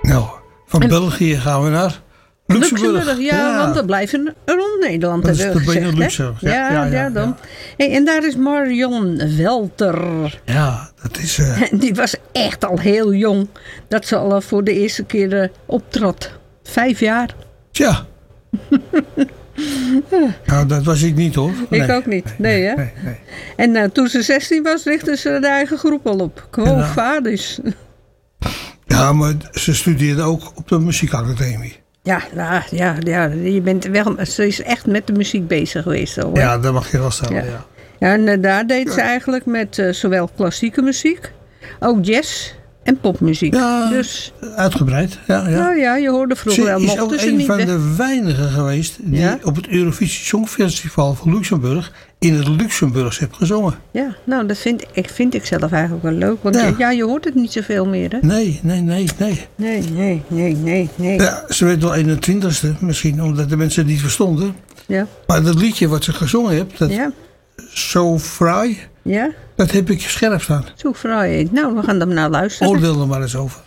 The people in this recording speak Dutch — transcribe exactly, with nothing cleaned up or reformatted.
Nou, van en, België gaan we naar Luxemburg. Luxemburg, ja, ja, want we blijven rond Nederland. Dat is de Benelux. Ja, ja, ja, ja, ja, dan. Ja. Hey, en daar is Marion Welter. Ja, dat is... Uh... Die was echt al heel jong. Dat ze al voor de eerste keer uh, optrad. Vijf jaar. Tja. Nou, dat was ik niet hoor. Nee, ik ook niet. Nee, nee hè? Nee, nee. En uh, toen ze zestien was, richtte ze de eigen groep al op. Quo nou, Vadis. Ja, maar ze studeerde ook op de muziekacademie. Ja, nou, ja, ja, je bent wel, ze is echt met de muziek bezig geweest. Hoor. Ja, dat mag je wel stellen, ja. ja. ja en uh, daar deed ze eigenlijk met uh, zowel klassieke muziek, ook jazz en popmuziek. Ja, dus, uitgebreid. Ja, ja. Nou ja, je hoorde vroeger wel, mochten ze niet. Ze is ook een van weg. de weinigen geweest die ja? op het Eurovisie Songfestival van Luxemburg in het Luxemburgs heeft gezongen. Ja, nou dat vind ik, vind ik zelf eigenlijk wel leuk. Want ja. ja, je hoort het niet zoveel meer, hè? Nee, nee, nee, nee. Nee, nee, nee, nee, nee. Ja, ze werd wel eenentwintigste misschien, omdat de mensen het niet verstonden. Ja. Maar dat liedje wat ze gezongen heeft, dat ja. So Fry, ja? dat heb ik scherp staan. So Fry, nou we gaan hem naar luisteren. Oordeel er maar eens over.